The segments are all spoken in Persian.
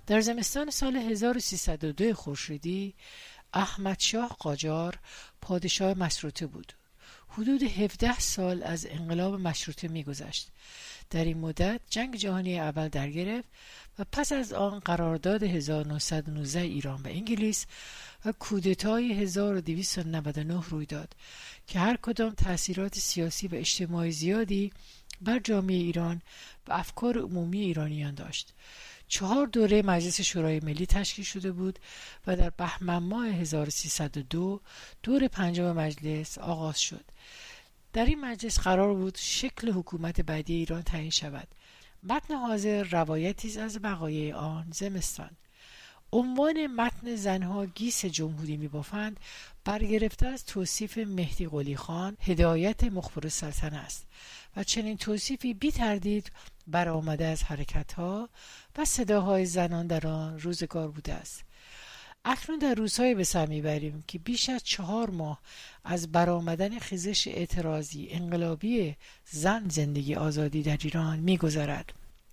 در زمستان سال 1302 خورشیدی احمدشاه قاجار پادشاه مشروطه بود. حدود 17 سال از انقلاب مشروطه می‌گذشت. در این مدت جنگ جهانی اول در گرفت و پس از آن قرارداد 1919 ایران و انگلیس و کودتای 1299 روی داد که هر کدام تأثیرات سیاسی و اجتماعی زیادی بر جامعه ایران و افکار عمومی ایرانیان داشت. 4 دوره مجلس شورای ملی تشکیل شده بود و در بهمن ماه 1302 دور 5 مجلس آغاز شد. در این مجلس قرار بود شکل حکومت بعدی ایران تعیین شود. متن حاضر روایتی است از وقایع آن زمستان. عنوان متن زنها گیس جمهوری می‌بافند برگرفته از توصیف مهدی قلی خان هدایت مخبر السلطنه است و چنین توصیفی بی تردید برآمده از حرکت‌ها و صداهای زنان در آن روزگار بوده است. اکنون در روزهای به سر میبریم که بیش از 4 ماه از برآمدن خیزش اعتراضی انقلابی زن زندگی آزادی در ایران می‌گذرد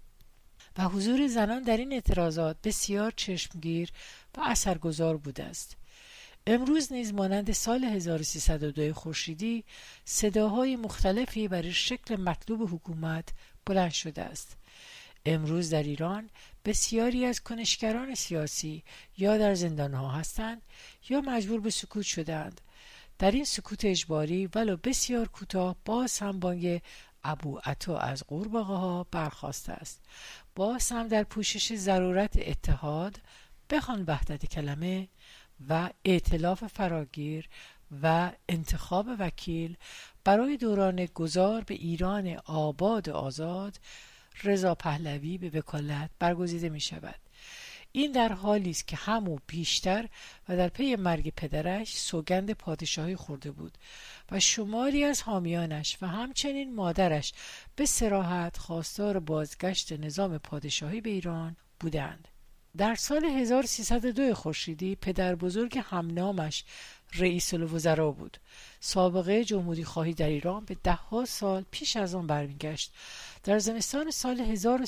و حضور زنان در این اعتراضات بسیار چشمگیر و اثرگذار بوده است. امروز نیز مانند سال 1302 خورشیدی صداهای مختلفی برای شکل مطلوب حکومت بلند شده است. امروز در ایران بسیاری از کنشگران سیاسی یا در زندانها هستند یا مجبور به سکوت شدند. در این سکوت اجباری ولو بسیار کوتاه باز هم بانگ ابو عطا از قورباغه ها برخاسته است. باز هم در پوشش ضرورت اتحاد، بخوان وحدت کلمه و ائتلاف فراگیر و انتخاب وکیل برای دوران گذار به ایران آباد و آزاد رضا پهلوی به وکالت برگزیده می شود. این در حالی است که همو پیشتر و در پی مرگ پدرش سوگند پادشاهی خورده بود و شماری از حامیانش و همچنین مادرش به صراحت خواستار بازگشت نظام پادشاهی به ایران بودند. در سال 1302 خورشیدی پدر بزرگ همنامش رئیس الوزراء بود. سابقه جمهوری خواهی در ایران به 10 سال پیش از آن برمیگشت. در زمستان سال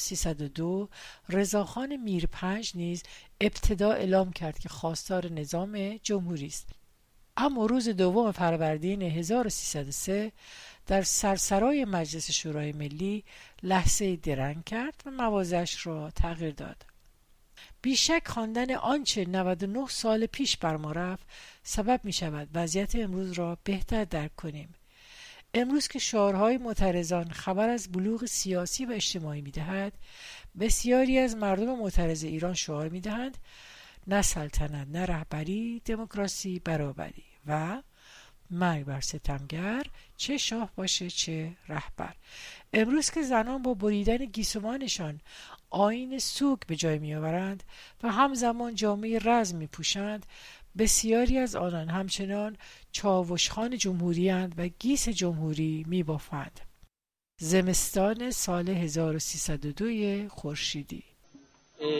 1302 رضاخان میرپنج نیز ابتدا اعلام کرد که خواستار نظام جمهوری است. اما روز 2 فروردین 1303 در سرسرای مجلس شورای ملی لحظه درنگ کرد و مواضعش را تغییر داد. بیشک خواندن آنچه 99 سال پیش بر ما رفت سبب می شود وضعیت امروز را بهتر درک کنیم. امروز که شعارهای معترضان خبر از بلوغ سیاسی و اجتماعی می دهد، بسیاری از مردم معترض ایران شعار می دهند نه سلطنت، نه رهبری، دموکراسی، برابری و مرگ بر ستمگر، چه شاه باشه چه رهبر. امروز که زنان با بریدن گیسوانشان آیین سوگ به جای می آورند و همزمان جامعه رزم می پوشند، بسیاری از آنان همچنان چاوشخان جمهوری اند و گیس جمهوری می بافند. زمستان سال 1302 خورشیدی.